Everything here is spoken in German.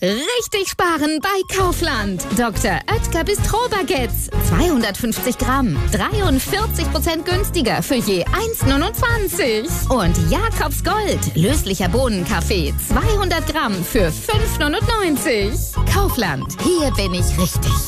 Richtig sparen bei Kaufland. Dr. Oetker Bistro-Baguettes. 250 Gramm. 43% günstiger für je 1,29. Und Jakobs Gold. Löslicher Bohnenkaffee. 200 Gramm für 5,99. Kaufland. Hier bin ich richtig.